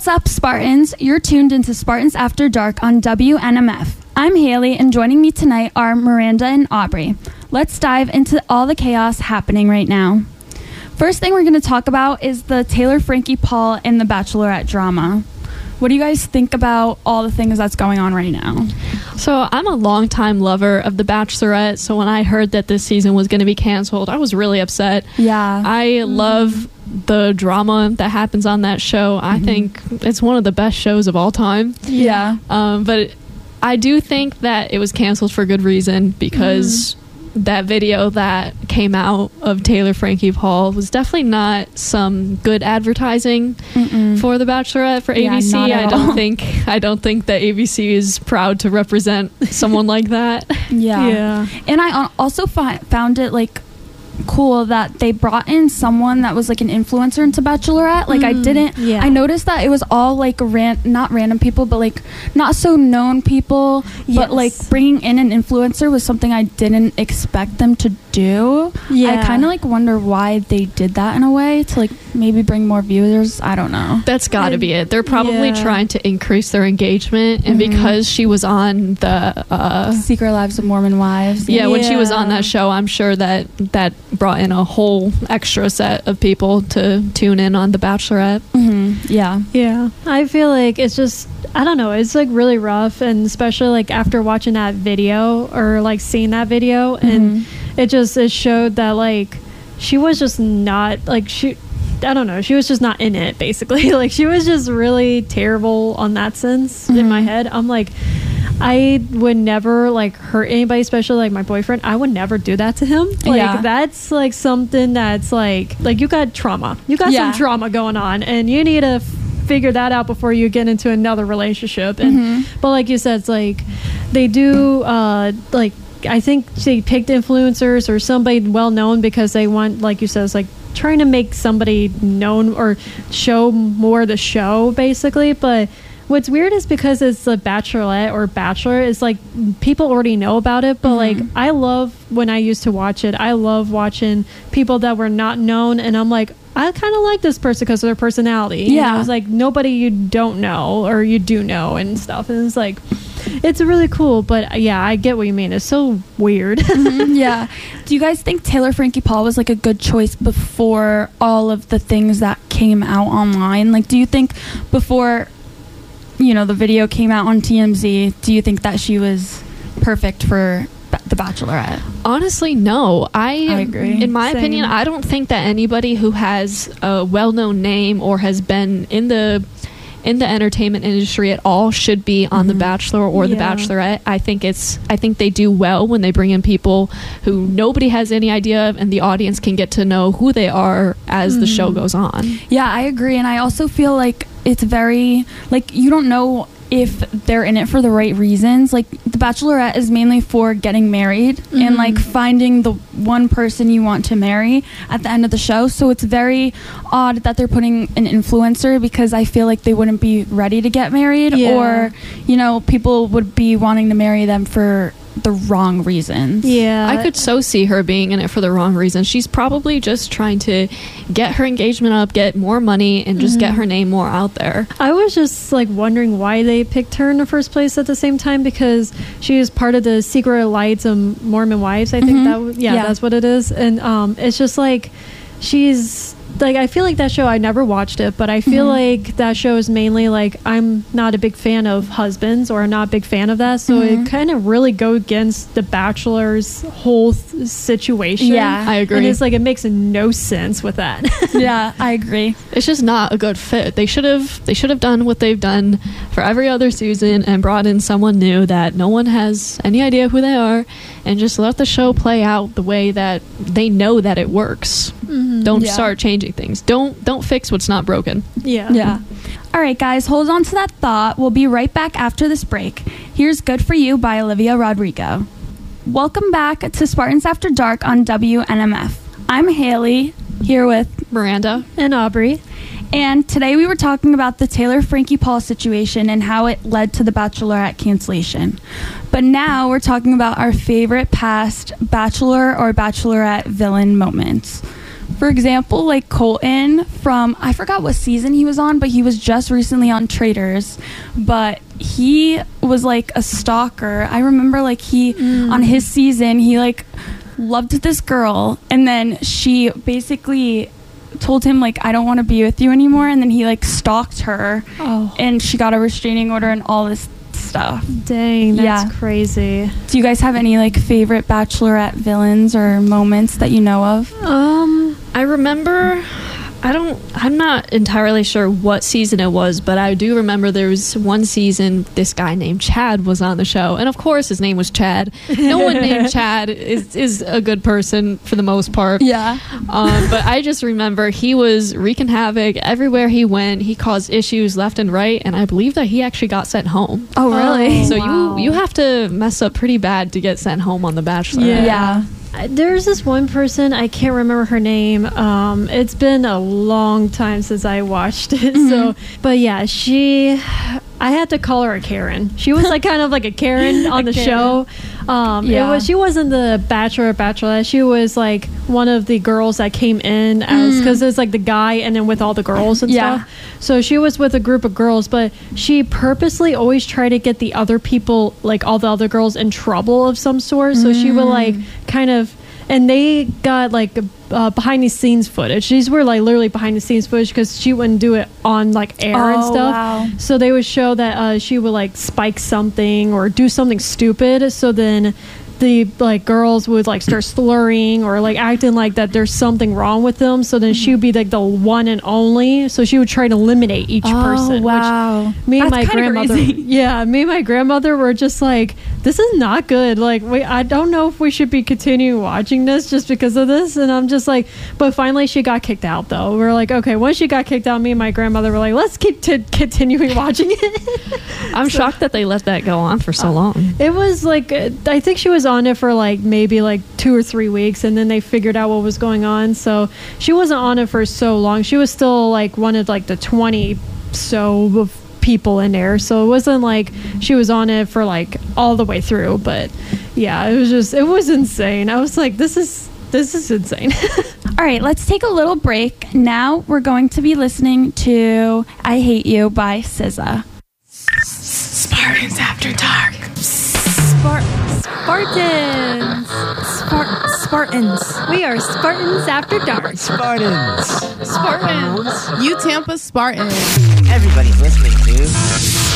What's up, Spartans? You're tuned into Spartans After Dark on WNMF. I'm Haley, and joining me tonight are Miranda and Aubrey. Let's dive into all the chaos happening right now. First thing we're going to talk about is the Taylor, Frankie, Paul, and the Bachelorette drama. What do you guys think about all the things that's going on right now? So I'm a longtime lover of The Bachelorette, so when I heard that this season was going to be canceled, I was really upset. Yeah. I love the drama that happens on that show. I think it's one of the best shows of all time. Yeah. But I do think that it was canceled for good reason, because that video that came out of Taylor, Frankie, Paul was definitely not some good advertising for The Bachelorette, for ABC. Not at all. I don't think that ABC is proud to represent someone like that. Yeah. And I also found it like cool that they brought in someone that was like an influencer into Bachelorette. Like I noticed that it was all like not random people, but like not so known people. But like bringing in an influencer was something I didn't expect them to do. I kind of like wonder why they did that in a way, to like maybe bring more viewers. I don't know. That's got to be it. They're probably trying to increase their engagement, and because she was on the Secret Lives of Mormon Wives. When she was on that show, I'm sure that brought in a whole extra set of people to tune in on The Bachelorette. Yeah, I feel like it's just, I don't know, it's like really rough, and especially like after watching that video, or like seeing that video, and it showed that like she was just not like, I don't know, she was just not in it, basically. Like she was just really terrible on that sense. In my head, I'm like, I would never like hurt anybody, especially like my boyfriend. I would never do that to him. Like that's like something that's like you got trauma. You got some trauma going on, and you need to figure that out before you get into another relationship. And but like you said, it's like they do like, I think they picked influencers or somebody well known because they want, like you said, it's like trying to make somebody known or show more the show, basically. But what's weird is because it's the Bachelorette or Bachelor, it's like people already know about it. But like, I love, when I used to watch it, I love watching people that were not known, and I'm like, I kind of like this person because of their personality. Yeah. It was like nobody you don't know or you do know and stuff. And it's like, it's really cool. But yeah, I get what you mean. It's so weird. Yeah. Do you guys think Taylor, Frankie, Paul was like a good choice before all of the things that came out online? Like, do you think before, you know, the video came out on TMZ, do you think that she was perfect for The Bachelorette? Honestly, no. I agree. In my opinion, I don't think that anybody who has a well-known name or has been in the entertainment industry at all should be on The Bachelor or The Bachelorette. I think they do well when they bring in people who nobody has any idea of, and the audience can get to know who they are as the show goes on. Yeah, I agree. And I also feel like it's very, like, you don't know if they're in it for the right reasons. Like, The Bachelorette is mainly for getting married and like finding the one person you want to marry at the end of the show. So it's very odd that they're putting an influencer, because I feel like they wouldn't be ready to get married, or, you know, people would be wanting to marry them for the wrong reasons. I could so see her being in it for the wrong reasons. She's probably just trying to get her engagement up, get more money, and just get her name more out there. I was just like wondering why they picked her in the first place at the same time, because she is part of the Secret Lights of Mormon Wives. I think that's what it is. And it's just like, she's like, I feel like that show, I never watched it, but I feel like that show is mainly like, I'm not a big fan of husbands, or not a big fan of that, so it kind of really goes against The Bachelor's whole situation. I agree. And it's like, it makes no sense with that. I agree. It's just not a good fit. They should have done what they've done for every other season and brought in someone new that no one has any idea who they are, and just let the show play out the way that they know that it works. Don't start changing things. Don't fix what's not broken. All right, guys, hold on to that thought. We'll be right back after this break. Here's Good For You by Olivia Rodrigo. Welcome back to Spartans After Dark on WNMF. I'm Haley, here with Miranda and Aubrey. And today we were talking about the Taylor, Frankie, Paul situation and how it led to the Bachelorette cancellation. But now we're talking about our favorite past Bachelor or Bachelorette villain moments. For example, like Colton from, I forgot what season he was on, but he was just recently on Traitors. But he was like a stalker. I remember like on his season, he like loved this girl, and then she basically told him like, I don't want to be with you anymore, and then he like stalked her, and she got a restraining order and all this stuff. Dang, that's crazy. Do you guys have any like favorite Bachelorette villains or moments that you know of? I remember, I'm not entirely sure what season it was, but I do remember there was one season this guy named Chad was on the show, and of course his name was Chad. No one named Chad is a good person for the most part. Yeah. But I just remember he was wreaking havoc everywhere he went. He caused issues left and right, and I believe that he actually got sent home. Oh, really? So you have to mess up pretty bad to get sent home on The Bachelor. Yeah. There's this one person, I can't remember her name. It's been a long time since I watched it. So, but yeah, I had to call her a Karen. She was like kind of like a Karen on the show. She wasn't the Bachelor or Bachelorette. She was like one of the girls that came in as, because it's like the guy and then with all the girls and stuff. So she was with a group of girls, but she purposely always tried to get the other people, like all the other girls, in trouble of some sort. So she would like kind of, and they got like behind the scenes footage. These were like literally behind the scenes footage because she wouldn't do it on like air and stuff. Wow. So they would show that she would like spike something or do something stupid. So then the like girls would like start slurring or like acting like that there's something wrong with them. So then she would be like the one and only. So she would try to eliminate each person. Wow. Which me and my grandmother, me and my grandmother were just like, this is not good. Like, I don't know if we should be continuing watching this just because of this. And I'm just like, but finally she got kicked out though. We're like, okay, once she got kicked out, me and my grandmother were like, let's keep continuing watching it. I'm shocked that they let that go on for so long. It was like, I think she was on it for like maybe like 2 or 3 weeks, and then they figured out what was going on. So she wasn't on it for so long. She was still like one of like the 20 of people in there, so it wasn't like she was on it for like all the way through. But yeah, it was insane. I was like, this is insane. All right, let's take a little break. Now we're going to be listening to I Hate You by SZA. Spartans After Dark. Spartans. We are Spartans After Dark. Spartans. You Tampa Spartans. Everybody's listening to